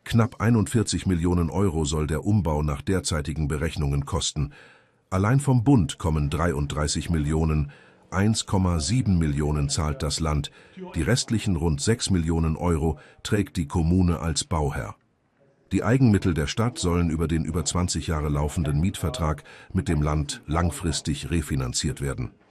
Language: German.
Knapp 41 Millionen Euro soll der Umbau nach derzeitigen Berechnungen kosten. Allein vom Bund kommen 33 Millionen, 1,7 Millionen zahlt das Land, die restlichen rund 6 Millionen Euro trägt die Kommune als Bauherr. Die Eigenmittel der Stadt sollen über den über 20 Jahre laufenden Mietvertrag mit dem Land langfristig refinanziert werden.